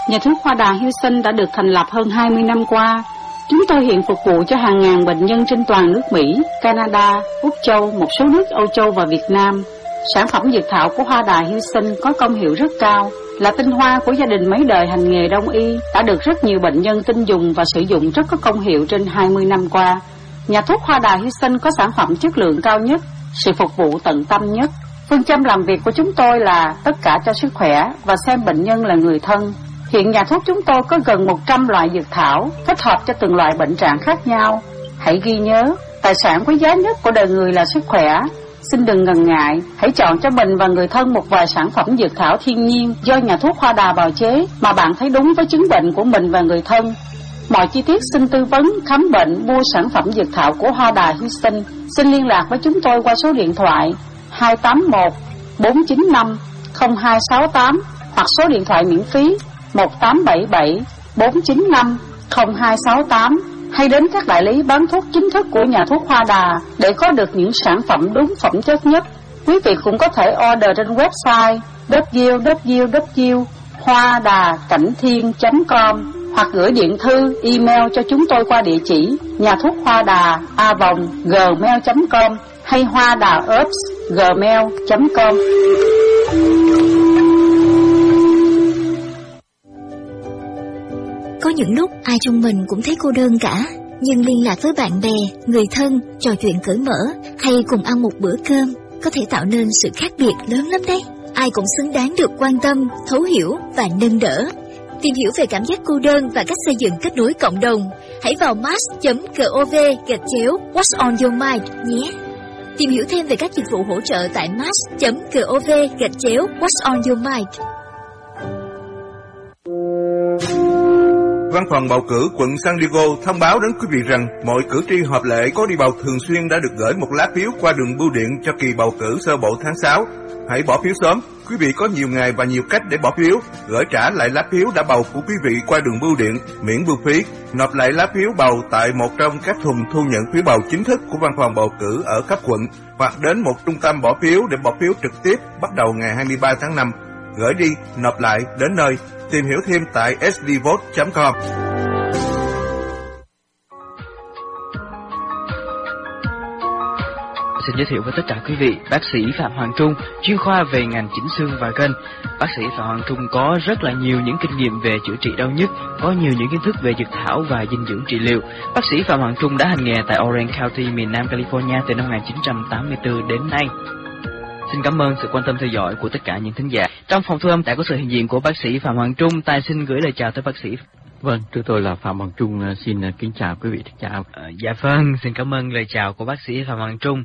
Nhà thuốc Hoa Đà Houston đã được thành lập hơn 20 năm qua. Chúng tôi hiện phục vụ cho hàng ngàn bệnh nhân trên toàn nước Mỹ, Canada, Úc Châu, một số nước Âu Châu và Việt Nam. Sản phẩm dược thảo của Hoa Đà Houston có công hiệu rất cao, là tinh hoa của gia đình mấy đời hành nghề đông y, đã được rất nhiều bệnh nhân tin dùng và sử dụng rất có công hiệu trên 20 năm qua. Nhà thuốc Hoa Đà Houston có sản phẩm chất lượng cao nhất, sự phục vụ tận tâm nhất. Phương châm làm việc của chúng tôi là tất cả cho sức khỏe và xem bệnh nhân là người thân. Hiện nhà thuốc chúng tôi có gần 100 loại dược thảo, thích hợp cho từng loại bệnh trạng khác nhau. Hãy ghi nhớ, tài sản quý giá nhất của đời người là sức khỏe. Xin đừng ngần ngại, hãy chọn cho mình và người thân một vài sản phẩm dược thảo thiên nhiên do nhà thuốc Hoa Đà bào chế mà bạn thấy đúng với chứng bệnh của mình và người thân. Mọi chi tiết xin tư vấn, khám bệnh, mua sản phẩm dược thảo của Hoa Đà Houston. Xin liên lạc với chúng tôi qua số điện thoại 281 495 0268 hoặc số điện thoại miễn phí 1877 495 0268, hay đến các đại lý bán thuốc chính thức của nhà thuốc Hoa Đà để có được những sản phẩm đúng phẩm chất nhất. Quý vị cũng có thể order trên website www.hoadacảnhthiên.com hoặc gửi điện thư, email cho chúng tôi qua địa chỉ nhà thuốc Hoa Đà @gmail.com hay hoadaherbs@gmail.com. Có những lúc ai trong mình cũng thấy cô đơn cả, nhưng liên lạc với bạn bè, người thân, trò chuyện cởi mở hay cùng ăn một bữa cơm có thể tạo nên sự khác biệt lớn lắm đấy. Ai cũng xứng đáng được quan tâm, thấu hiểu và nâng đỡ. Tìm hiểu về cảm giác cô đơn và cách xây dựng kết nối cộng đồng, hãy vào mass.gov/What's on your mind nhé. Tìm hiểu thêm về các dịch vụ hỗ trợ tại mass.gov/What's on your mind. Văn phòng bầu cử quận San Diego thông báo đến quý vị rằng mọi cử tri hợp lệ có đi bầu thường xuyên đã được gửi một lá phiếu qua đường bưu điện cho kỳ bầu cử sơ bộ tháng 6. Hãy bỏ phiếu sớm. Quý vị có nhiều ngày và nhiều cách để bỏ phiếu. Gửi trả lại lá phiếu đã bầu của quý vị qua đường bưu điện miễn bưu phí. Nộp lại lá phiếu bầu tại một trong các thùng thu nhận phiếu bầu chính thức của văn phòng bầu cử ở cấp quận, hoặc đến một trung tâm bỏ phiếu để bỏ phiếu trực tiếp bắt đầu ngày 23 tháng 5. Gửi đi, nộp lại, đến nơi. Tìm hiểu thêm tại sdvote.com. Xin giới thiệu với tất cả quý vị, bác sĩ Phạm Hoàng Trung, chuyên khoa về ngành chỉnh xương và gân. Bác sĩ Phạm Hoàng Trung có rất là nhiều những kinh nghiệm về chữa trị đau nhức, có nhiều những kiến thức về dược thảo và dinh dưỡng trị liệu. Bác sĩ Phạm Hoàng Trung đã hành nghề tại Orange County, miền Nam California từ năm 1984 đến nay. Xin cảm ơn sự quan tâm theo dõi của tất cả những thính giả. Trong phòng thu âm đã có sự hiện diện của bác sĩ Phạm Hoàng Trung. Tài xin gửi lời chào tới bác sĩ. Vâng, tôi là Phạm Hoàng Trung, xin kính chào quý vị thính giả. Dạ vâng, xin cảm ơn lời chào của bác sĩ Phạm Hoàng Trung.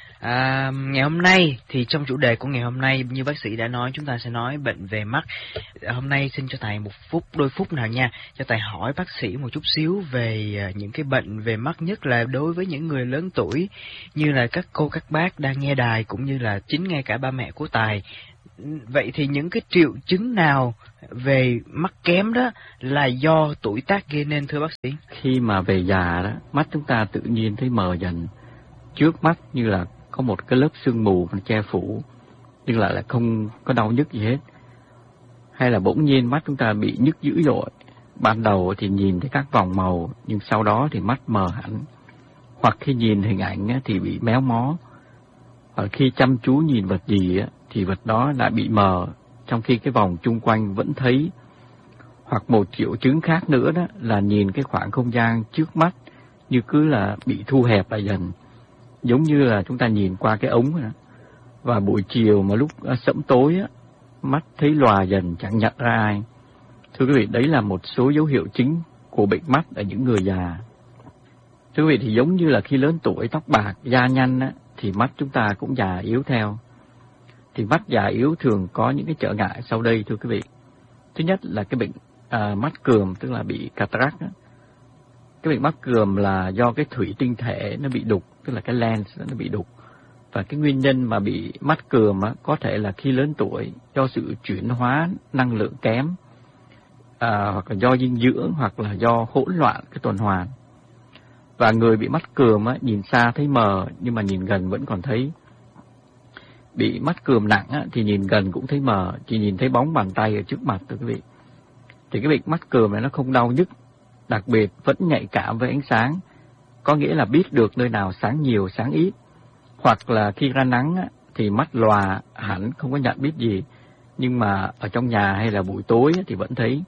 Ngày hôm nay thì trong chủ đề của ngày hôm nay, như bác sĩ đã nói, chúng ta sẽ nói bệnh về mắt. Hôm nay xin cho thầy đôi phút nào nha, cho thầy hỏi bác sĩ một chút xíu về những cái bệnh về mắt, nhất là đối với những người lớn tuổi như là các cô các bác đang nghe đài, cũng như là chính ngay cả ba mẹ của Tài. Vậy thì những cái triệu chứng nào về mắt kém đó là do tuổi tác gây nên, thưa bác sĩ? Khi mà về già đó, mắt chúng ta tự nhiên thấy mờ dần, trước mắt như là có một cái lớp sương mù che phủ, nhưng lại là không có đau nhức gì hết. Hay là bỗng nhiên mắt chúng ta bị nhức dữ dội, ban đầu thì nhìn thấy các vòng màu, nhưng sau đó thì mắt mờ hẳn. Hoặc khi nhìn hình ảnh thì bị méo mó, hoặc khi chăm chú nhìn vật gì thì vật đó lại bị mờ, trong khi cái vòng chung quanh vẫn thấy. Hoặc một triệu chứng khác nữa đó là nhìn cái khoảng không gian trước mắt như cứ là bị thu hẹp lại dần, giống như là chúng ta nhìn qua cái ống đó. Và buổi chiều mà lúc sẫm tối mắt thấy lòa dần, chẳng nhận ra ai. Thưa quý vị, đấy là một số dấu hiệu chính của bệnh mắt ở những người già. Thưa quý vị, thì giống như là khi lớn tuổi, tóc bạc, da nhăn thì mắt chúng ta cũng già yếu theo. Thì mắt già yếu thường có những cái trở ngại sau đây, thưa quý vị. Thứ nhất là cái bệnh mắt cườm, tức là bị cataract. Cái bệnh mắt cườm là do cái thủy tinh thể nó bị đục, tức là cái lens nó bị đục. Và cái nguyên nhân mà bị mắt cườm có thể là khi lớn tuổi do sự chuyển hóa năng lượng kém, hoặc là do dinh dưỡng, hoặc là do hỗn loạn cái tuần hoàn. Và người bị mắt cườm nhìn xa thấy mờ, nhưng mà nhìn gần vẫn còn thấy. Bị mắt cườm nặng thì nhìn gần cũng thấy mờ, chỉ nhìn thấy bóng bàn tay ở trước mặt, thưa quý vị. thì cái bệnh mắt cườm này nó không đau nhức, đặc biệt vẫn nhạy cảm với ánh sáng, có nghĩa là biết được nơi nào sáng nhiều, sáng ít. Hoặc là khi ra nắng á, thì mắt lòa hẳn không có nhận biết gì, nhưng mà ở trong nhà hay là buổi tối á, thì vẫn thấy.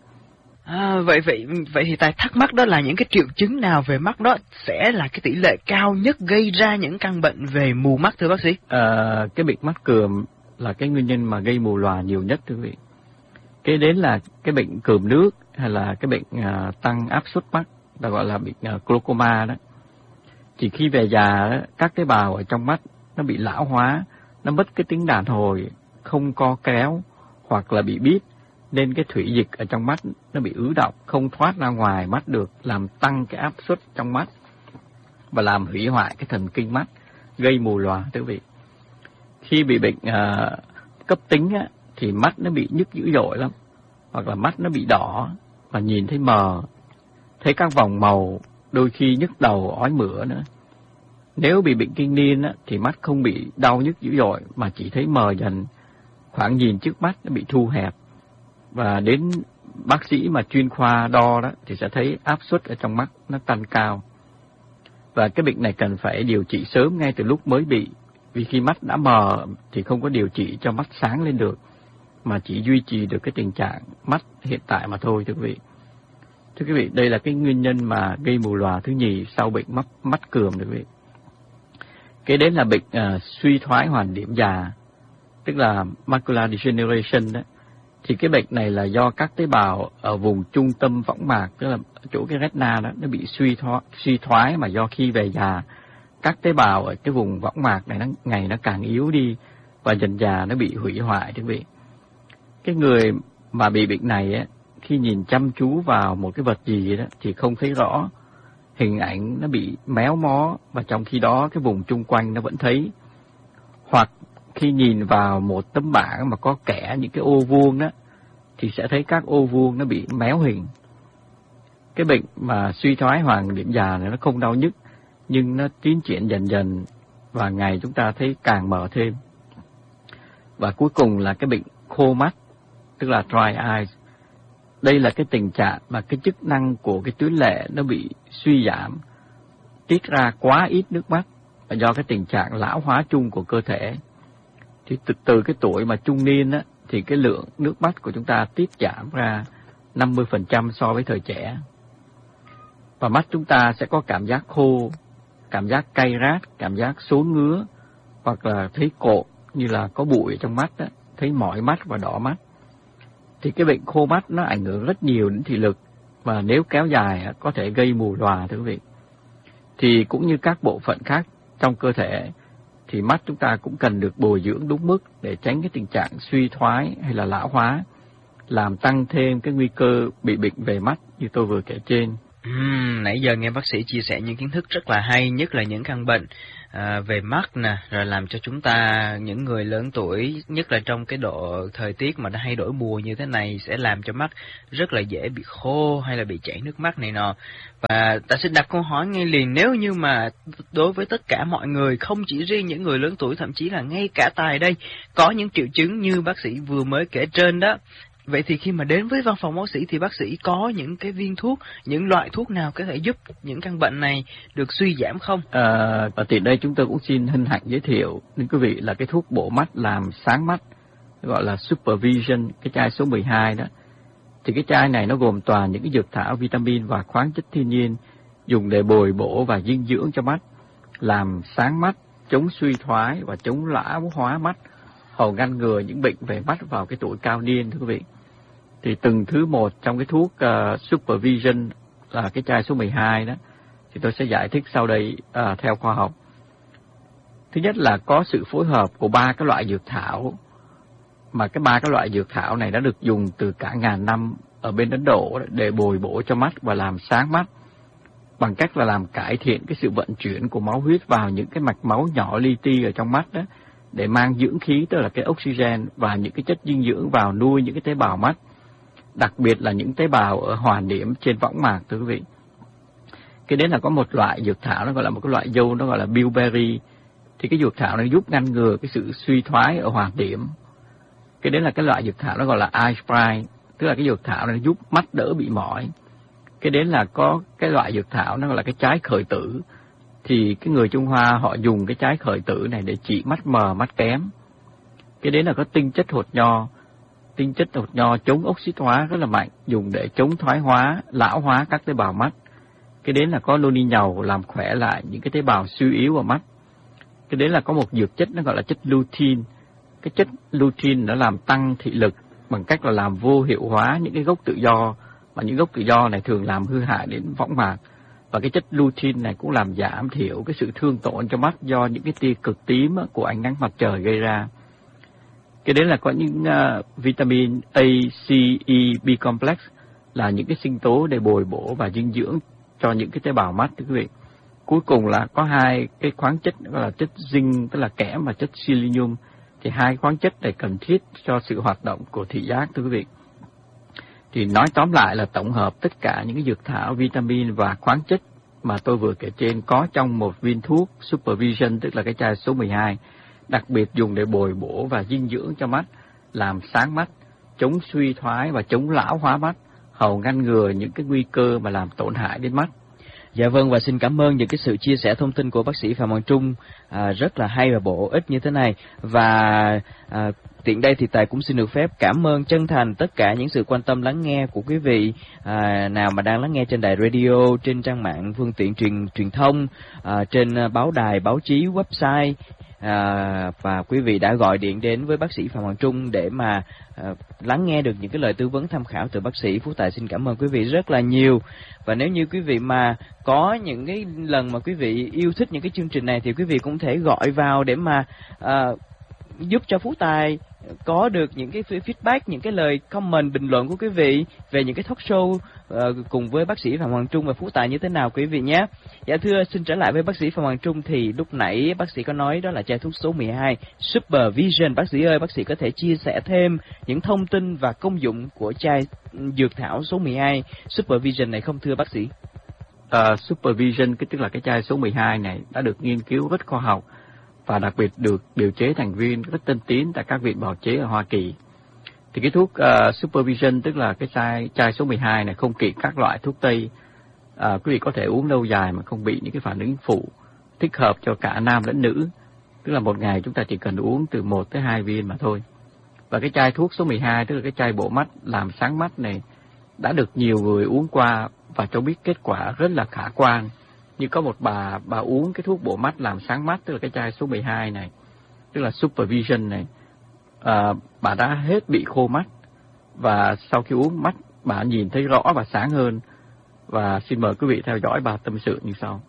Vậy thì Tài thắc mắc đó là những cái triệu chứng nào về mắt đó sẽ là cái tỷ lệ cao nhất gây ra những căn bệnh về mù mắt thưa bác sĩ? Cái bệnh mắt cườm là cái nguyên nhân mà gây mù lòa nhiều nhất thưa quý vị. Kế đến là cái bệnh cườm nước hay là cái bệnh tăng áp suất mắt, ta gọi là bệnh glaucoma đó. Chỉ khi về già đó, các tế bào ở trong mắt nó bị lão hóa, nó mất cái tính đàn hồi, không co kéo hoặc là bị bít, nên cái thủy dịch ở trong mắt nó bị ứ đọng, không thoát ra ngoài mắt được, làm tăng cái áp suất trong mắt và làm hủy hoại cái thần kinh mắt, gây mù lòa thưa quý vị. Khi bị bệnh cấp tính á, thì mắt nó bị nhức dữ dội lắm, hoặc là mắt nó bị đỏ và nhìn thấy mờ, thấy các vòng màu, đôi khi nhức đầu, ói mửa nữa. Nếu bị bệnh kinh niên á, thì mắt không bị đau nhức dữ dội mà chỉ thấy mờ dần, khoảng nhìn trước mắt nó bị thu hẹp. Và đến bác sĩ mà chuyên khoa đo đó thì sẽ thấy áp suất ở trong mắt nó tăng cao. Và cái bệnh này cần phải điều trị sớm ngay từ lúc mới bị, vì khi mắt đã mờ thì không có điều trị cho mắt sáng lên được, mà chỉ duy trì được cái tình trạng mắt hiện tại mà thôi thưa quý vị. Thưa quý vị, đây là cái nguyên nhân mà gây mù lòa thứ nhì sau bệnh mắt cườm thưa quý vị. Cái đến là bệnh suy thoái hoàn điểm già, tức là macular degeneration đó. Thì cái bệnh này là do các tế bào ở vùng trung tâm võng mạc, tức là chỗ cái retina đó, nó bị suy thoái, mà do khi về già, các tế bào ở cái vùng võng mạc này ngày nó càng yếu đi và dần già nó bị hủy hoại thưa quý vị. Cái người mà bị bệnh này á, khi nhìn chăm chú vào một cái vật gì đó thì không thấy rõ, hình ảnh nó bị méo mó, và trong khi đó cái vùng chung quanh nó vẫn thấy. Hoặc khi nhìn vào một tấm bảng mà có kẻ những cái ô vuông đó thì sẽ thấy các ô vuông nó bị méo hình. Cái bệnh mà suy thoái hoàn điểm già này nó không đau nhức, nhưng nó tiến triển dần dần và ngày chúng ta thấy càng mờ thêm. Và cuối cùng là cái bệnh khô mắt, tức là dry eyes. Đây là cái tình trạng mà cái chức năng của cái tuyến lệ nó bị suy giảm, tiết ra quá ít nước mắt, và do cái tình trạng lão hóa chung của cơ thể. Thì từ cái tuổi mà trung niên á, thì cái lượng nước mắt của chúng ta tiết giảm ra 50% so với thời trẻ. Và mắt chúng ta sẽ có cảm giác khô, cảm giác cay rát, cảm giác sốn ngứa, hoặc là thấy cộm như là có bụi trong mắt á, thấy mỏi mắt và đỏ mắt. Thì cái bệnh khô mắt nó ảnh hưởng rất nhiều đến thị lực, và nếu kéo dài có thể gây mù lòa thưa quý vị. Thì cũng như các bộ phận khác trong cơ thể, thì mắt chúng ta cũng cần được bồi dưỡng đúng mức để tránh cái tình trạng suy thoái hay là lão hóa, làm tăng thêm cái nguy cơ bị bệnh về mắt như tôi vừa kể trên. Nãy giờ nghe bác sĩ chia sẻ những kiến thức rất là hay, nhất là những căn bệnh về mắt nè, rồi làm cho chúng ta, những người lớn tuổi, nhất là trong cái độ thời tiết mà nó hay đổi mùa như thế này, sẽ làm cho mắt rất là dễ bị khô hay là bị chảy nước mắt này nọ. Và ta sẽ đặt câu hỏi ngay liền, nếu như mà đối với tất cả mọi người, không chỉ riêng những người lớn tuổi, thậm chí là ngay cả Tài đây, có những triệu chứng như bác sĩ vừa mới kể trên đó, vậy thì khi mà đến với văn phòng bác sĩ thì bác sĩ có những cái viên thuốc, những loại thuốc nào có thể giúp những căn bệnh này được suy giảm không? Và từ đây chúng tôi cũng xin hân hạnh giới thiệu đến quý vị là cái thuốc bổ mắt làm sáng mắt, gọi là Supervision, cái chai số 12 đó. Thì cái chai này nó gồm toàn những cái dược thảo, vitamin và khoáng chất thiên nhiên dùng để bồi bổ và dinh dưỡng cho mắt, làm sáng mắt, chống suy thoái và chống lão hóa mắt, hầu ngăn ngừa những bệnh về mắt vào cái tuổi cao niên thưa quý vị. Thì từng thứ một trong cái thuốc Supervision là cái chai số 12 đó, thì tôi sẽ giải thích sau đây theo khoa học. Thứ nhất là có sự phối hợp của 3 cái loại dược thảo, mà cái 3 cái loại dược thảo này đã được dùng từ cả ngàn năm ở bên Ấn Độ để bồi bổ cho mắt và làm sáng mắt, bằng cách là làm cải thiện cái sự vận chuyển của máu huyết vào những cái mạch máu nhỏ li ti ở trong mắt đó, để mang dưỡng khí, tức là cái oxygen và những cái chất dinh dưỡng vào nuôi những cái tế bào mắt, đặc biệt là những tế bào ở hoàn điểm trên võng mạc thưa quý vị. Cái đấy là có một loại dược thảo, nó gọi là một cái loại dâu, nó gọi là bilberry. Thì cái dược thảo này giúp ngăn ngừa cái sự suy thoái ở hoàn điểm. Cái đấy là cái loại dược thảo nó gọi là eye spray, tức là cái dược thảo này giúp mắt đỡ bị mỏi. Cái đến là có cái loại dược thảo nó gọi là cái trái khởi tử, thì cái người Trung Hoa họ dùng cái trái khởi tử này để trị mắt mờ, mắt kém. Cái đến là có tinh chất hột nho chống oxit hóa rất là mạnh, dùng để chống thoái hóa, lão hóa các tế bào mắt. Cái đến là có noni nhàu làm khỏe lại những cái tế bào suy yếu ở mắt. Cái đến là có một dược chất nó gọi là chất lutein. Cái chất lutein nó làm tăng thị lực bằng cách là làm vô hiệu hóa những cái gốc tự do, và những gốc tự do này thường làm hư hại đến võng mạc. Và cái chất lutein này cũng làm giảm thiểu cái sự thương tổn cho mắt do những cái tia cực tím của ánh nắng mặt trời gây ra. Cái đấy là có những vitamin A, C, E, B complex là những cái sinh tố để bồi bổ và dinh dưỡng cho những cái tế bào mắt, thưa quý vị. Cuối cùng là có hai cái khoáng chất gọi là chất zinc, tức là kẽm, và chất selenium. Thì hai khoáng chất này cần thiết cho sự hoạt động của thị giác, thưa quý vị. Thì nói tóm lại là tổng hợp tất cả những cái dược thảo, vitamin và khoáng chất mà tôi vừa kể trên có trong một viên thuốc Supervision, tức là cái chai số 12, đặc biệt dùng để bồi bổ và dinh dưỡng cho mắt, làm sáng mắt, chống suy thoái và chống lão hóa mắt, hầu ngăn ngừa những cái nguy cơ mà làm tổn hại đến mắt. Dạ vâng, và xin cảm ơn những cái sự chia sẻ thông tin của bác sĩ Phạm Hoàng Trung rất là hay và bổ ích như thế này. Và tiện đây thì Tài cũng xin được phép cảm ơn chân thành tất cả những sự quan tâm lắng nghe của quý vị nào mà đang lắng nghe trên đài radio, trên trang mạng phương tiện truyền thông, trên báo đài, báo chí, website. Và quý vị đã gọi điện đến với bác sĩ Phạm Hoàng Trung để mà lắng nghe được những cái lời tư vấn tham khảo từ bác sĩ. Phú Tài xin cảm ơn quý vị rất là nhiều. Và nếu như quý vị mà có những cái lần mà quý vị yêu thích những cái chương trình này thì quý vị cũng thể gọi vào để mà giúp cho Phú Tài có được những cái feedback, những cái lời comment, bình luận của quý vị về những cái talk show cùng với bác sĩ Phạm Hoàng Trung và Phú Tài như thế nào quý vị nhé. Dạ thưa, xin trở lại với bác sĩ Phạm Hoàng Trung, thì lúc nãy bác sĩ có nói đó là chai thuốc số 12 Supervision. Bác sĩ ơi, bác sĩ có thể chia sẻ thêm những thông tin và công dụng của chai dược thảo số 12 Supervision này không thưa bác sĩ? Supervision, tức là cái chai số 12 này đã được nghiên cứu rất khoa học và đặc biệt được điều chế thành viên rất tân tiến tại các viện bào chế ở Hoa Kỳ. Thì cái thuốc Supervision, tức là cái chai số 12 này không kỵ các loại thuốc tây. Quý vị có thể uống lâu dài mà không bị những cái phản ứng phụ, thích hợp cho cả nam lẫn nữ. Tức là một ngày chúng ta chỉ cần uống từ 1 tới 2 viên mà thôi. Và cái chai thuốc số 12, tức là cái chai bổ mắt làm sáng mắt này, đã được nhiều người uống qua và cho biết kết quả rất là khả quan. Như có một bà uống cái thuốc bổ mắt làm sáng mắt, tức là cái chai số 12 này, tức là Supervision này, bà đã hết bị khô mắt, và sau khi uống mắt bà nhìn thấy rõ và sáng hơn. Và xin mời quý vị theo dõi bà tâm sự như sau.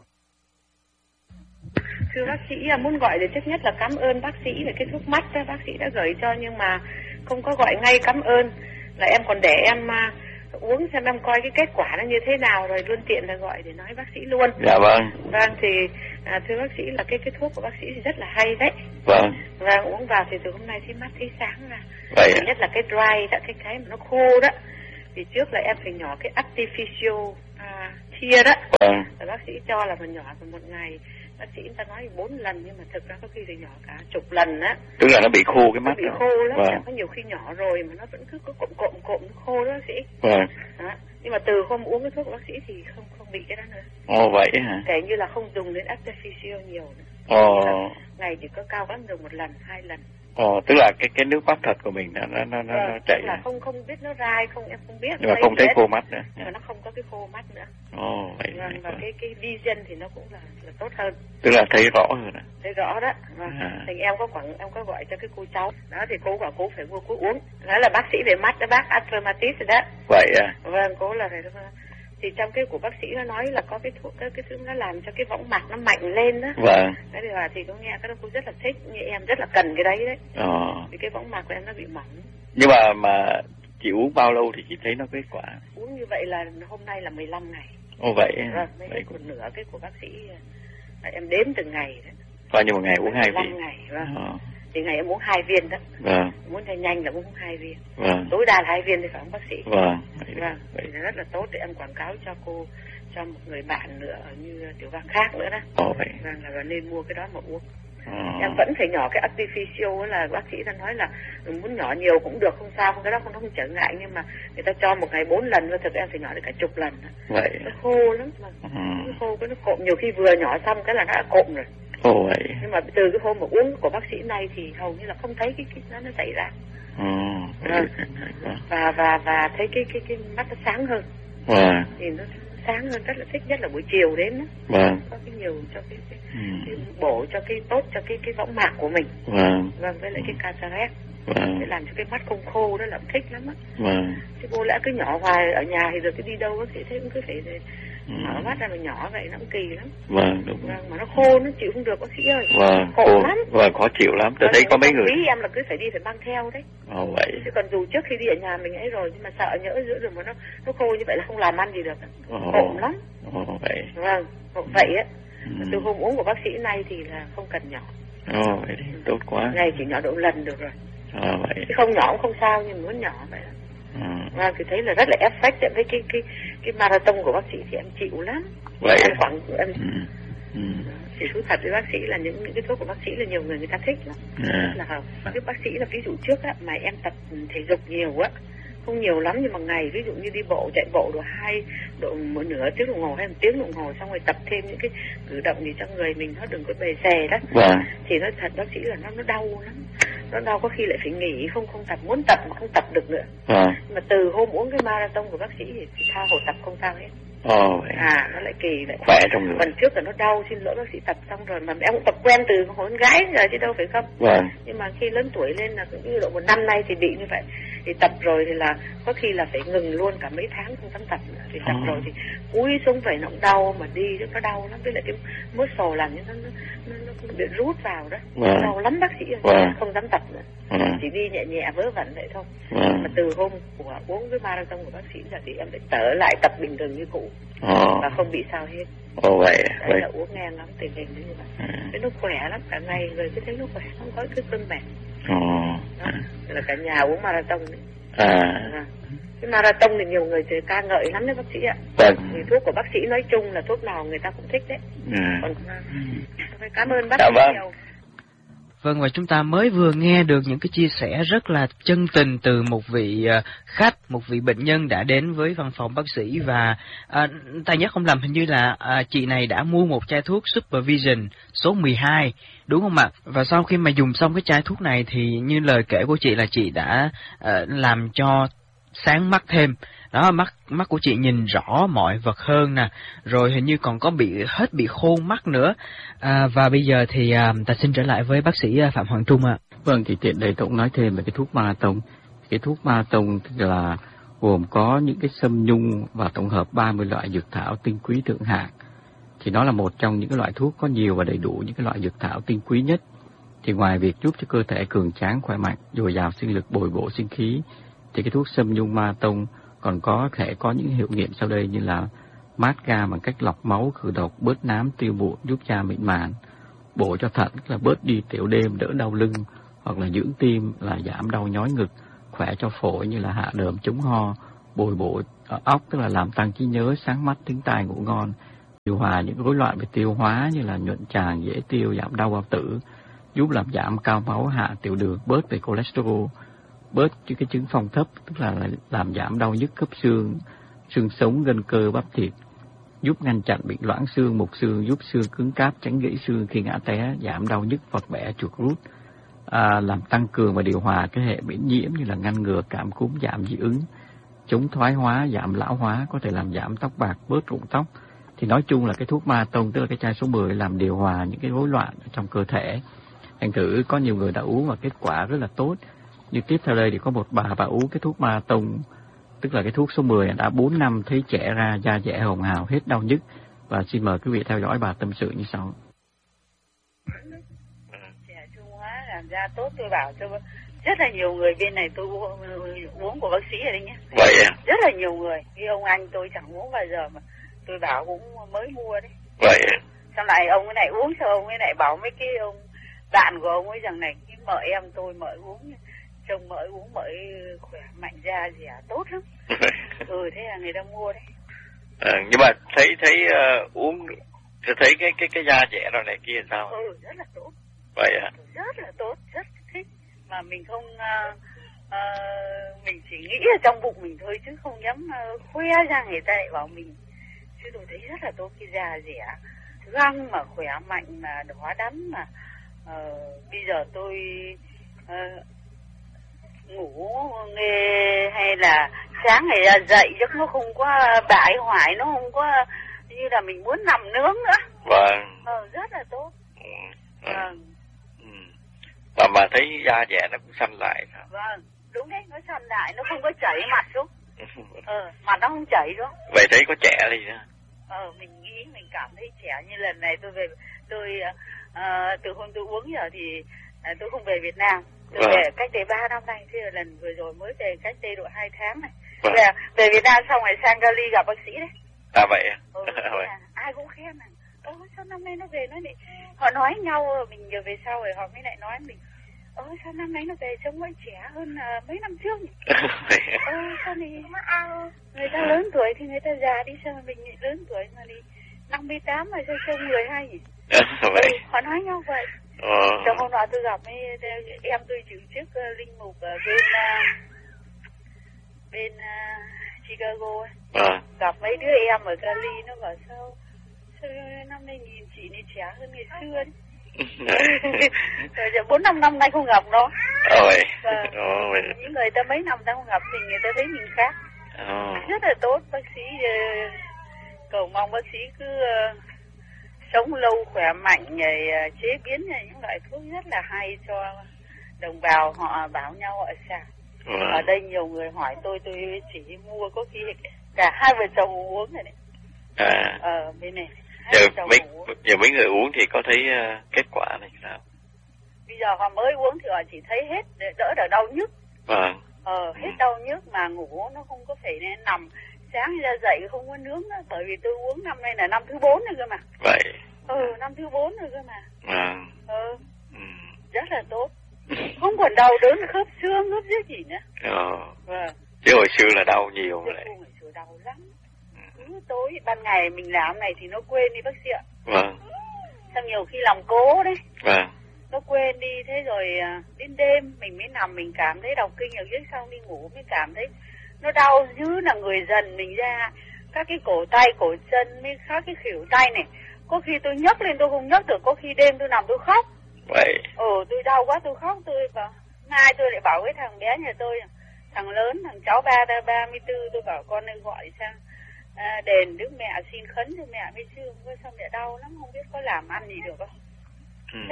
Thưa bác sĩ, muốn gọi để trước nhất là cảm ơn bác sĩ về cái thuốc mắt đó, bác sĩ đã gửi cho, nhưng mà không có gọi ngay cảm ơn, là em còn để em uống xem em coi cái kết quả nó như thế nào, rồi luôn tiện là gọi để nói bác sĩ luôn. Dạ vâng. Vâng, thì thưa bác sĩ là cái thuốc của bác sĩ thì rất là hay đấy. Vâng. Và uống vào thì từ hôm nay thấy mắt thấy sáng ra. Vậy nhất là cái dry đó, cái mà nó khô đó. Vì trước là em phải nhỏ cái artificial tear đó. Vâng. Và bác sĩ cho là mình nhỏ vào một ngày. Bác sĩ người ta nói 4 lần, nhưng mà thực ra có khi phải nhỏ cả chục lần á. Tức là nó bị khô cái mắt. Nó bị khô lắm, vâng. Có nhiều khi nhỏ rồi mà nó vẫn cứ có cộm nó khô đó bác sĩ. Vâng. Đó. Nhưng mà từ hôm uống cái thuốc của bác sĩ thì không bị cái đó nữa. Ồ vậy hả? Kể như là không dùng đến artificial nhiều nữa. Ồ. Ngày chỉ có cao lắm dùng 1 lần, 2 lần. Ồ, tức là cái nước mắt thật của mình nó chảy. Là không biết nó dai không, em không biết. Nhưng mà không thấy khô mắt nữa. Nhưng mà nó không có cái khô mắt nữa. Ồ, vậy. Vâng, và cái vision thì nó cũng là tốt hơn. Tức là thấy rõ hơn à? Thấy rõ đó. Vâng. Thì em có gọi cho cái cô cháu đó, thì cô bảo cô phải mua cô uống. Đó là bác sĩ về mắt đó, bác Atromatis rồi đó. Vậy à? Vâng, cô là phải. Thì trong cái của bác sĩ nó nói là có cái thuốc, cái thứ nó làm cho cái võng mạc nó mạnh lên đó. Vâng. Thế thì có nghe cái đó cô rất là thích, như em rất là cần cái đấy đấy. Vì cái võng mạc của em nó bị mỏng. Nhưng mà chị uống bao lâu thì chị thấy nó kết quả? Uống như vậy là hôm nay là 15 ngày. Ồ vậy. Vâng, vậy một nửa cái của bác sĩ em đếm từng ngày đấy. Bao nhiêu một ngày uống 2 viên? 15 ngày, vâng. Thì ngày em uống 2 viên đó. Vâng. Muốn cho nhanh là uống 2 viên. Vâng. Tối đa là 2 viên thì phải không bác sĩ? Vâng. Vâng. Vậy là rất là tốt để em quảng cáo cho cô, cho một người bạn nữa như Tiểu Vang khác nữa đó. Ồ vậy. Vâng, là nên mua cái đó mà uống. Em vẫn phải nhỏ cái artificial, là bác sĩ ta nói là muốn nhỏ nhiều cũng được, không sao, cái đó không trở ngại, nhưng mà người ta cho một ngày 4 lần, thực em phải nhỏ đến cả chục lần. Vậy nó khô lắm mà. Nó khô, nó cộm, nhiều khi vừa nhỏ xong cái là nó đã cộm rồi. Vậy. Nhưng mà từ cái hôm mà uống của bác sĩ này thì hầu như là không thấy cái nó xảy ra. Và thấy cái mắt nó sáng hơn. Thì nó sáng hơn, rất là thích, nhất là buổi chiều đến đó. Có cái nhiều cho cái bổ cho cái tốt cho cái võng mạc của mình. Với lại cái cataract. Để làm cho cái mắt không khô, đó là thích lắm á. Chứ vô lẽ cứ nhỏ hoài ở nhà thì được cái đi đâu bác sĩ thấy cũng cứ phải mở mắt ra mà nhỏ vậy, nó cũng kỳ lắm. Đúng. Mà nó khô, nó chịu không được bác sĩ ơi. Khổ lắm. Khó chịu lắm. Tôi thấy có mấy người. Em là cứ phải đi phải mang theo đấy. Vậy. Chứ còn dù trước khi đi ở nhà mình ấy rồi, nhưng mà sợ nhỡ giữa đường mà nó khô như vậy là không làm ăn gì được. Khổ lắm. Vậy. Vâng, vậy á. Từ hôm uống của bác sĩ này thì là không cần nhỏ. Vậy thì tốt quá. Ngày chỉ nhỏ độ lần được rồi. Vậy. Chứ không nhỏ cũng không sao, nhưng muốn nhỏ vậy. Và thì thấy là rất là effect với cái marathon của bác sĩ thì em chịu lắm. Vậy em thì thú thật với bác sĩ là những cái thuốc của bác sĩ là nhiều người ta thích lắm. Là cái bác sĩ là ví dụ trước á mà em tập thể dục nhiều á, không nhiều lắm nhưng mà ngày ví dụ như đi bộ, chạy bộ một nửa tiếng đồng hồ hay 1 tiếng đồng hồ, xong rồi tập thêm những cái cử động gì cho người mình nó đừng có bề xè đó. Thì nó thật bác sĩ là nó đau lắm. Nó đau có khi lại phải nghỉ, không tập, muốn tập mà không tập được nữa. Mà từ hôm uống cái marathon của bác sĩ thì tha hồ tập không sao hết. Nó lại kỳ vậy. Khỏe trong người. Lần trước là nó đau, xin lỗi bác sĩ, tập xong rồi mà em cũng tập quen từ hồi con gái rồi chứ đâu phải không. Nhưng mà khi lớn tuổi lên là ví dụ một năm nay thì bị như vậy, thì tập rồi thì là có khi là phải ngừng luôn cả mấy tháng không dám tập nữa. Thì tập rồi thì cúi xuống vậy nó cũng đau, mà đi nó đau lắm, với lại cái muscle làm như nó bị rút vào đó. Đau lắm bác sĩ ơi, không dám tập nữa. Chỉ đi nhẹ nhẹ vớ vẩn vậy thôi. Mà từ hôm của uống cái marathon của bác sĩ là thì em lại trở lại tập bình thường như cũ. Và không bị sao hết. Vậy. Đấy là uống ngang lắm, tình hình như vậy. Thế nó khỏe lắm, cả ngày người cứ thấy nó khỏe, không có cái cơn mệt. Là cả nhà uống marathon đấy. Cái marathon thì nhiều người ca ngợi lắm đấy bác sĩ ạ. Thì thuốc của bác sĩ nói chung là thuốc nào người ta cũng thích đấy. Còn phải cảm ơn bác sĩ nhiều. Vâng, và chúng ta mới vừa nghe được những cái chia sẻ rất là chân tình từ một vị khách, một vị bệnh nhân đã đến với văn phòng bác sĩ, và ta nhớ không lầm hình như là chị này đã mua một chai thuốc Supervision số 12, đúng không ạ? Và sau khi mà dùng xong cái chai thuốc này thì như lời kể của chị là chị đã làm cho sáng mắt thêm. Đó, mắt của chị nhìn rõ mọi vật hơn nè, rồi hình như còn có bị khô mắt nữa. Và bây giờ thì ta xin trở lại với bác sĩ Phạm Hoàng Trung ạ. Vâng, thì tiện đây tôi cũng nói thêm về cái thuốc marathon. Cái thuốc marathon tức là gồm có những cái sâm nhung và tổng hợp 30 loại dược thảo tinh quý thượng hạng. Thì nó là một trong những cái loại thuốc có nhiều và đầy đủ những cái loại dược thảo tinh quý nhất. Thì ngoài việc giúp cho cơ thể cường tráng khỏe mạnh, dồi dào sinh lực, bồi bổ sinh khí, thì cái thuốc sâm nhung marathon còn có thể có những hiệu nghiệm sau đây như là mát ga bằng cách lọc máu, khử độc, bớt nám, tiêu mụn, giúp da mịn màng, bổ cho thận, tức là bớt đi tiểu đêm, đỡ đau lưng, hoặc là dưỡng tim là giảm đau nhói ngực, khỏe cho phổi như là hạ đờm, chống ho, bồi bổ óc, tức là làm tăng trí nhớ, sáng mắt, thính tai, ngủ ngon, điều hòa những rối loạn về tiêu hóa như là nhuận tràng, dễ tiêu, giảm đau bao tử, giúp làm giảm cao máu, hạ tiểu đường, bớt về cholesterol, bớt cái chứng phong thấp, tức là làm giảm đau nhức khớp xương, xương sống, gân cơ, bắp thịt, giúp ngăn chặn bệnh loãng xương, mục xương, giúp xương cứng cáp, tránh gãy xương khi ngã té, giảm đau nhức, vật bẻ, chuột rút, làm tăng cường và điều hòa cái hệ miễn nhiễm như là ngăn ngừa cảm cúm, giảm dị ứng, chống thoái hóa, giảm lão hóa, có thể làm giảm tóc bạc, bớt rụng tóc. Thì nói chung là cái thuốc marathon, tức là cái chai số 10 làm điều hòa những cái rối loạn trong cơ thể. Thành thử có nhiều người đã uống và kết quả rất là tốt. Như tiếp theo đây thì có một bà uống cái thuốc marathon, tức là cái thuốc số 10 đã 4 năm thấy trẻ ra, da dẻ hồng hào, hết đau nhức. Và xin mời quý vị theo dõi bà tâm sự như sau. Trẻ trung hóa làm da tốt, tôi bảo cho rất là nhiều người bên này tôi uống của bác sĩ ở đây nhé. Vậy à? Rất là nhiều người, cái ông anh tôi chẳng uống bao giờ mà tôi bảo cũng mới mua đấy. Vậy à? Xong lại ông ấy này uống, sao ông ấy lại bảo mấy cái ông bạn của ông ấy rằng này, cái mợ em tôi mợ uống, chồng mợ uống mợ khỏe mạnh da gì tốt lắm. Thế là người ta mua đấy. Nhưng mà thấy uống thấy cái da dẻ rồi này kia sao? Rất là tốt. Vậy ạ. Rất là tốt, rất thích. Mà mình không, mình chỉ nghĩ ở trong bụng mình thôi chứ không dám khoe ra, người ta lại bảo mình. Chứ tôi thấy rất là tốt, cái già dẻ, găng mà khỏe mạnh mà đỏ đắm mà. Bây giờ tôi ngủ nghe hay là sáng ngày ra dậy giấc nó không có bại hoại, nó không có như là mình muốn nằm nướng nữa. Vâng. Rất là tốt. Vâng. Mà thấy da dẻ nó cũng xanh lại. Vâng, đúng đấy, nó xanh lại, nó không có chảy mặt xuống. Mặt nó không chảy xuống. Vậy thấy có trẻ đi nữa. Mình nghĩ mình cảm thấy trẻ. Như lần này tôi về, từ hôm tôi uống giờ thì tôi không về Việt Nam. Tôi về cách đây 3 năm nay, thế là lần vừa rồi mới về cách đây độ 2 tháng này. Về Việt Nam xong rồi sang Cali gặp bác sĩ đấy. Vậy ai cũng khen này. Sao năm nay nó về nó lại, họ nói nhau, mình giờ về sau rồi họ mới lại nói mình, sao năm nay nó về trông mới trẻ hơn mấy năm trước nhỉ? Sao này người ta lớn tuổi thì người ta già đi, sao mà mình lớn tuổi mà đi 58 mà sao trông 12 nhỉ? Họ nói nhau vậy. Trong hôm nọ tôi gặp em tôi chịu chức linh mục ở bên Chicago ấy. Gặp mấy đứa em ở Cali, nó bảo sao năm nay nhìn chị này trẻ hơn ngày xưa đấy. Rồi 4-5 năm nay không gặp nó. Những người ta mấy năm ta không gặp mình, người ta thấy mình khác. Rất là tốt. Bác sĩ cầu mong bác sĩ cứ sống lâu khỏe mạnh, rồi chế biến những loại thuốc rất là hay cho đồng bào, họ bảo nhau họ xài. Ở đây nhiều người hỏi tôi chỉ mua có khi cả 2 vợ chồng uống rồi đấy. Bên này giờ mấy người uống thì có thấy kết quả này sao? Bây giờ họ mới uống thì họ chỉ thấy hết, đỡ đau nhức. Hết đau nhức mà ngủ nó không có phải nên nằm sáng ra dậy không có nướng nữa, bởi vì tôi uống năm nay là năm thứ 4 rồi cơ mà. Vậy. Năm thứ 4 rồi cơ mà. Rất là tốt. Không còn đau đớn khớp xương khớp dưới gì nữa. Chứ hồi xưa là đau nhiều rồi. Hồi xưa đau lắm. Cứ tối ban ngày mình làm này thì nó quên đi bác sĩ ạ. Xong nhiều khi làm cố đấy. Nó quên đi, thế rồi đến đêm mình mới nằm mình cảm thấy đau kinh ở dưới, xong đi ngủ mới cảm thấy nó đau dữ là người dần mình ra các cái cổ tay cổ chân mới các cái khuỷu tay này. Có khi tôi nhấc lên tôi không nhấc được, có khi đêm tôi nằm tôi khóc. Vậy. Tôi đau quá tôi khóc, tôi bảo mai tôi lại bảo cái thằng bé nhà tôi, thằng lớn, thằng cháu 34, tôi bảo con nên gọi sang đền Đức Mẹ xin khấn cho mẹ với Trương, sao mẹ đau lắm không biết có làm ăn gì được không. Thế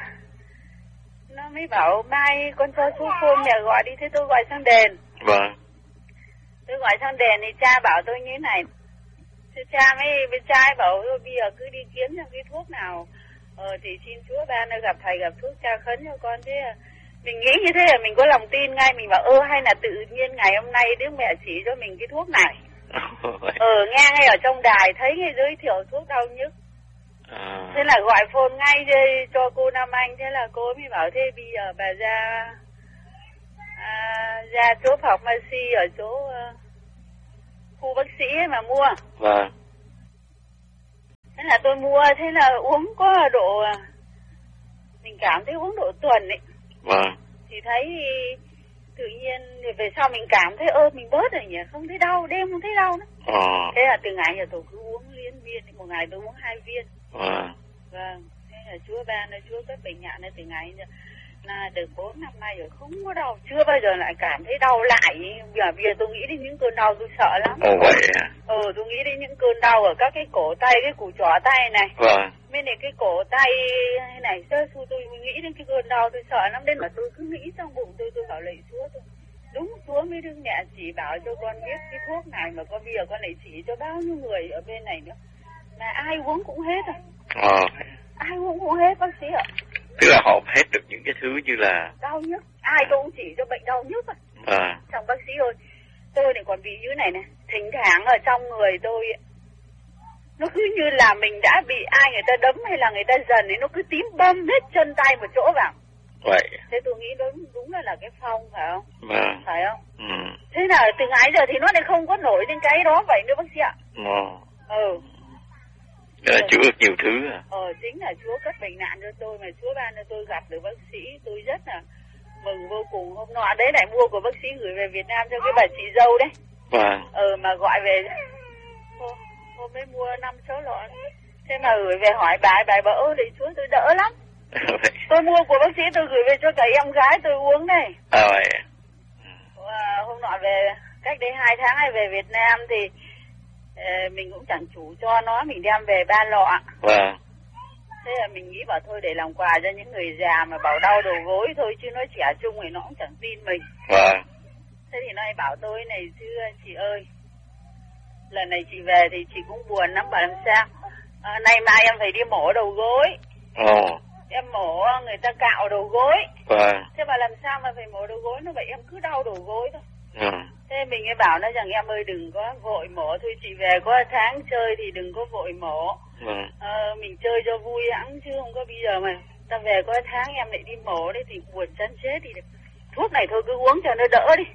nó mới bảo mai con cho số phone mẹ gọi đi, thế tôi gọi sang đền. Tôi gọi sang đền thì cha bảo tôi như thế này, cha mới bên trai bảo bây giờ cứ đi kiếm cho cái thuốc nào thì xin Chúa ban gặp thầy gặp thuốc cha khấn cho con. Thế mình nghĩ như thế là mình có lòng tin ngay, mình bảo hay là tự nhiên ngày hôm nay Đức Mẹ chỉ cho mình cái thuốc này. Nghe ngay ở trong đài thấy ngay giới thiệu thuốc đau nhức. Thế là gọi phone ngay cho cô Nam Anh, thế là cô mới bảo thế bây giờ bà ra chỗ phòng Mercy ở chỗ khu bác sĩ ấy mà mua. Thế là tôi mua, thế là uống có độ, mình cảm thấy uống độ tuần ấy. Thì thấy tự nhiên về sau mình cảm thấy mình bớt rồi nhỉ, không thấy đau, đêm không thấy đau nữa. Thế là từ ngày giờ tôi cứ uống liên viên, một ngày tôi uống 2 viên. Thế là Chúa ban, Chúa cấp bệnh nhạn từ ngày là được 4 năm nay rồi không có đau, chưa bao giờ lại cảm thấy đau lại. Bây giờ tôi nghĩ đến những cơn đau tôi sợ lắm. Tôi nghĩ đến những cơn đau ở các cái cổ tay, cái củ trỏ tay này. Bên này cái cổ tay này, tôi nghĩ đến cái cơn đau tôi sợ lắm, nên mà tôi cứ nghĩ trong bụng tôi bảo lạy Chúa tôi. Đúng Chúa mới Đức Mẹ chỉ bảo cho con biết cái thuốc này mà con bây giờ con lại chỉ cho bao nhiêu người ở bên này nữa. Mà ai uống cũng hết rồi. Ai uống cũng hết bác sĩ ạ. Tức là họ hết được những cái thứ như là đau nhức, ai tôi cũng chỉ cho bệnh đau nhức rồi. Trong bác sĩ ơi, tôi này còn bị như này này, thỉnh thoảng ở trong người tôi nó cứ như là mình đã bị ai người ta đấm hay là người ta dần ấy, nó cứ tím bầm hết chân tay một chỗ vào. Thế tôi nghĩ đúng là cái phong phải không? Phải không? Thế là từ nãy giờ thì nó lại không có nổi lên cái đó vậy nữa bác sĩ ạ. Chúa ước nhiều thứ à? Chính là Chúa cất bệnh nạn cho tôi, mà Chúa ban cho tôi gặp được bác sĩ, tôi rất là mừng vô cùng. Hôm nọ đấy lại mua của bác sĩ gửi về Việt Nam cho cái bà chị dâu đấy. Vâng. Mà gọi về hôm mới mua 5-6 lọ. Thế mà gửi về hỏi bà bảo thì Chúa tôi đỡ lắm. Tôi mua của bác sĩ tôi gửi về cho cả em gái tôi uống này. Vậy. Hôm nọ về cách đây 2 tháng này về Việt Nam thì mình cũng chẳng chủ cho nó, mình đem về 3 lọ. Vâng. Thế là mình nghĩ bảo thôi để làm quà cho những người già mà bảo đau đầu gối thôi, chứ nó trẻ trung thì nó cũng chẳng tin mình. Vâng. Thế thì nó bảo tôi này, chứ chị ơi, lần này chị về thì chị cũng buồn lắm, bảo làm sao nay mai em phải đi mổ đầu gối. Em mổ người ta cạo đầu gối. Vâng. Thế bà làm sao mà phải mổ đầu gối, nó vậy em cứ đau đầu gối thôi. Thế mình mới bảo nó rằng em ơi đừng có vội mổ, thôi chị về có tháng chơi thì đừng có vội mổ. Mình chơi cho vui hẵng chứ không có bây giờ mà ta về có tháng em lại đi mổ đấy thì buồn chân chết thì thuốc này thôi cứ uống cho nó đỡ đi.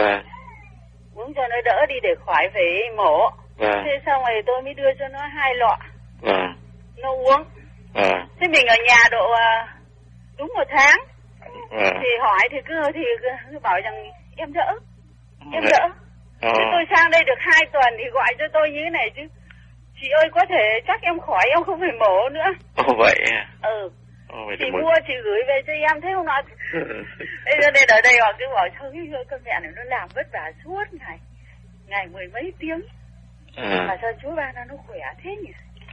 Uống cho nó đỡ đi để khỏi phải mổ. Thế xong rồi tôi mới đưa cho nó 2 lọ. Nó uống. Thế mình ở nhà độ đúng 1 tháng. Thì hỏi thì cứ bảo rằng em đỡ. Em đỡ. Thế tôi sang đây được 2 tuần thì gọi cho tôi như thế này chứ. Chị ơi có thể chắc em khỏi, em không phải mổ nữa. Vậy à? Chị mua chị gửi về cho em, thế không nói. Cho nên ở đây họ cứ bảo thôi cái con mẹ này nó làm vất vả suốt ngày 10 mấy tiếng. Mà sao Chúa ban nó khỏe thế nhỉ?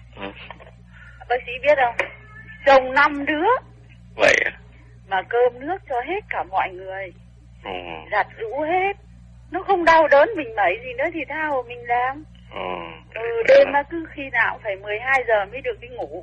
Bác sĩ biết không? Chồng 5 đứa. Vậy à? Mà cơm nước cho hết cả mọi người. Giặt giũ hết. Nó không đau đớn mình mẩy gì nữa thì thao mình làm. Đêm mà cứ khi nào cũng phải 12 giờ mới được đi ngủ.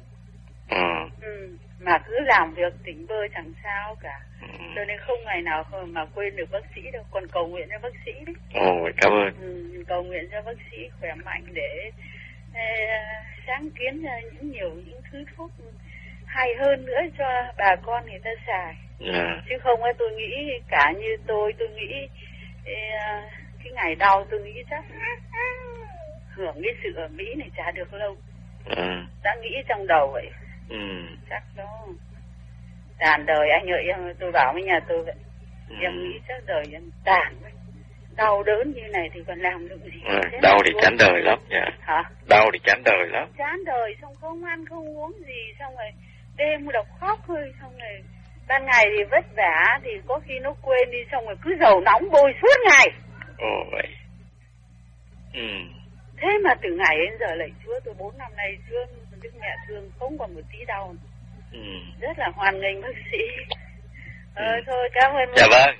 Mà cứ làm việc tỉnh bơ chẳng sao cả. Cho nên không ngày nào mà quên được bác sĩ đâu. Còn cầu nguyện cho bác sĩ đấy. Cảm ơn. Cầu nguyện cho bác sĩ khỏe mạnh để sáng kiến ra những thứ thuốc hay hơn nữa cho bà con người ta xài. Chứ không tôi nghĩ cả như tôi nghĩ cái ngày đau tôi nghĩ chắc hưởng cái sự ở Mỹ này chả được lâu. Đã nghĩ trong đầu vậy. Chắc đó tàn đời anh ơi, em tôi bảo với nhà tôi vậy. Em nghĩ chắc đời em tàn vậy. Đau đớn như này thì còn làm được gì? Đau thì chán đời lắm nha. Hả? Đau thì chán đời lắm. Chán đời, xong không ăn không uống gì, xong rồi đêm đọc khóc thôi, xong rồi ban ngày thì vất vả thì có khi nó quên đi, xong rồi cứ dầu nóng bôi suốt ngày. Vậy. Thế mà từ ngày đến giờ lạy Chúa, tôi 4 năm nay Chúa Đức Mẹ thương không còn một tí đau. Rất là hoan nghênh bác sĩ. Thôi cảm ơn. Dạ vâng.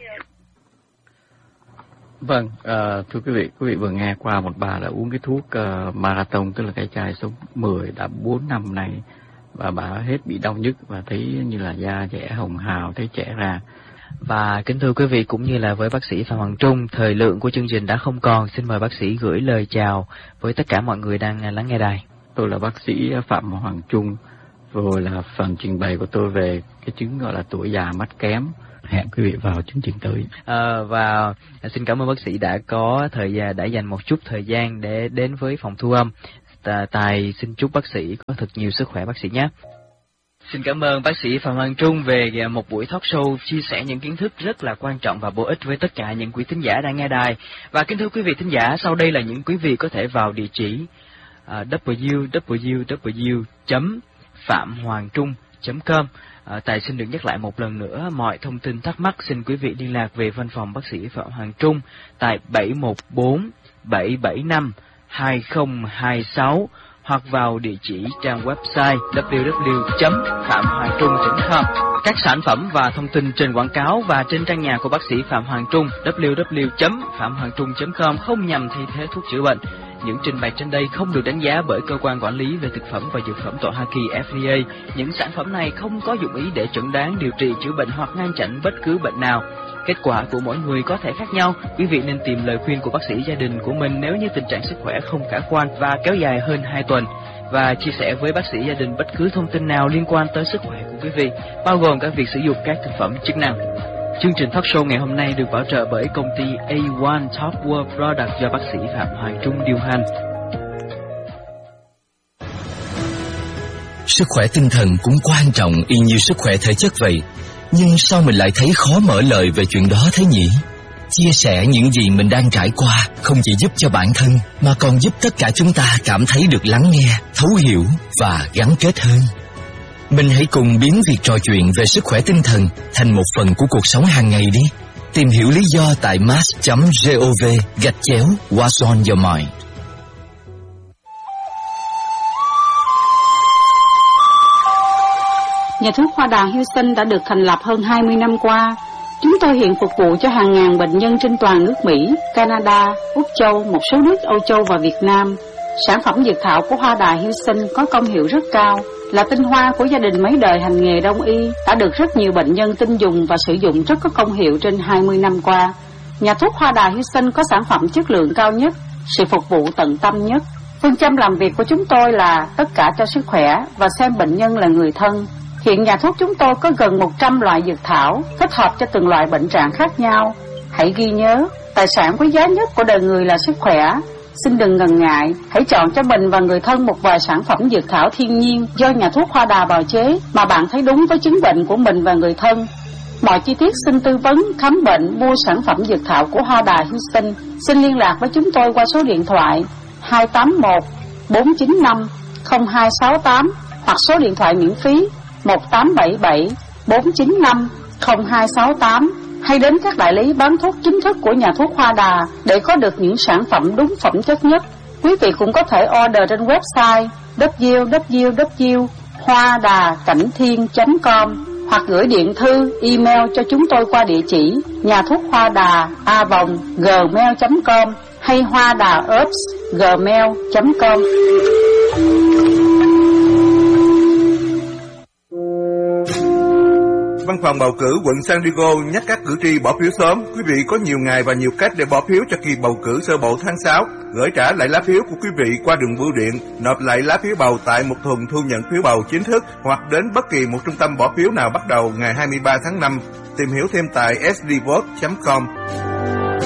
Vâng, thưa quý vị vừa nghe qua một bà đã uống cái thuốc marathon, tức là cái chai số 10 đã 4 năm nay, và bà hết bị đau nhức và thấy như là da dẻ hồng hào, thấy trẻ ra. Và kính thưa quý vị, cũng như là với bác sĩ Phạm Hoàng Trung, thời lượng của chương trình đã không còn. Xin mời bác sĩ gửi lời chào với tất cả mọi người đang lắng nghe đài. Tôi là bác sĩ Phạm Hoàng Trung, rồi là phần trình bày của tôi về cái chứng gọi là tuổi già mắt kém. Hẹn quý vị vào chương trình tới. Và xin cảm ơn bác sĩ đã có đã dành một chút thời gian để đến với phòng thu âm. Tài xin chúc bác sĩ có thật nhiều sức khỏe bác sĩ nhé. Xin cảm ơn bác sĩ Phạm Hoàng Trung về một buổi talk show chia sẻ những kiến thức rất là quan trọng và bổ ích với tất cả những quý thính giả đang nghe đài. Và kính thưa quý vị thính giả, sau đây là những quý vị có thể vào địa chỉ www.phạm-hoàng-trung.com. Tài xin được nhắc lại một lần nữa, mọi thông tin thắc mắc xin quý vị liên lạc về văn phòng bác sĩ Phạm Hoàng Trung tại 714-775-2026 hoặc vào địa chỉ trang website www.phạm-hoàng-trung.com. Các sản phẩm và thông tin trên quảng cáo và trên trang nhà của bác sĩ Phạm Hoàng Trung www.phạm-hoàng-trung.com không nhằm thay thế thuốc chữa bệnh. Những trình bày trên đây không được đánh giá bởi cơ quan quản lý về thực phẩm và dược phẩm tại Hoa Kỳ FDA. Những sản phẩm này không có dụng ý để chẩn đoán, điều trị, chữa bệnh hoặc ngăn chặn bất cứ bệnh nào. Kết quả của mỗi người có thể khác nhau. Quý vị nên tìm lời khuyên của bác sĩ gia đình của mình nếu như tình trạng sức khỏe không khả quan và kéo dài hơn 2 tuần. Và chia sẻ với bác sĩ gia đình bất cứ thông tin nào liên quan tới sức khỏe của quý vị, bao gồm cả việc sử dụng các thực phẩm chức năng. Chương trình talk show ngày hôm nay được bảo trợ bởi công ty A1 Top World Product do bác sĩ Phạm Hoàng Trung điều hành. sức khỏe tinh thần cũng quan trọng y như sức khỏe thể chất vậy. Nhưng sao mình lại thấy khó mở lời về chuyện đó thế nhỉ? Chia sẻ những gì mình đang trải qua không chỉ giúp cho bản thân mà còn giúp tất cả chúng ta cảm thấy được lắng nghe, thấu hiểu và gắn kết hơn. Mình hãy cùng biến việc trò chuyện về sức khỏe tinh thần thành một phần của cuộc sống hàng ngày đi. Tìm hiểu lý do tại mass.gov/What's on your mind. Nhà thuốc Hoa Đà Houston đã được thành lập hơn 20 năm qua. Chúng tôi hiện phục vụ cho hàng ngàn bệnh nhân trên toàn nước Mỹ, Canada, Úc Châu, một số nước Âu Châu và Việt Nam. Sản phẩm dược thảo của Hoa Đà Houston có công hiệu rất cao, là tinh hoa của gia đình mấy đời hành nghề đông y, đã được rất nhiều bệnh nhân tin dùng và sử dụng rất có công hiệu trên 20 năm qua. Nhà thuốc Hoa Đà Houston có sản phẩm chất lượng cao nhất, sự phục vụ tận tâm nhất. Phương châm làm việc của chúng tôi là tất cả cho sức khỏe và xem bệnh nhân là người thân. Hiện nhà thuốc chúng tôi có gần 100 loại dược thảo, thích hợp cho từng loại bệnh trạng khác nhau. Hãy ghi nhớ, tài sản quý giá nhất của đời người là sức khỏe. Xin đừng ngần ngại, hãy chọn cho mình và người thân một vài sản phẩm dược thảo thiên nhiên do nhà thuốc Hoa Đà bào chế mà bạn thấy đúng với chứng bệnh của mình và người thân. Mọi chi tiết xin tư vấn, khám bệnh, mua sản phẩm dược thảo của Hoa Đà Houston. Xin liên lạc với chúng tôi qua số điện thoại 281 495 0268 hoặc số điện thoại miễn phí 1877 495 0268, hay đến các đại lý bán thuốc chính thức của nhà thuốc Hoa Đà để có được những sản phẩm đúng phẩm chất nhất. Quý vị cũng có thể order trên website www.hoadacảnh.com hoặc gửi điện thư, email cho chúng tôi qua địa chỉ nhà thuốc Hoa Đà @gmail.com hay hoadaherbs@gmail.com. Văn phòng bầu cử quận San Diego nhắc các cử tri bỏ phiếu sớm. Quý vị có nhiều ngày và nhiều cách để bỏ phiếu cho kỳ bầu cử sơ bộ tháng 6. Gửi trả lại lá phiếu của quý vị qua đường bưu điện, nộp lại lá phiếu bầu tại một thùng thu nhận phiếu bầu chính thức hoặc đến bất kỳ một trung tâm bỏ phiếu nào bắt đầu ngày 23 tháng 5. Tìm hiểu thêm tại sdvote.com.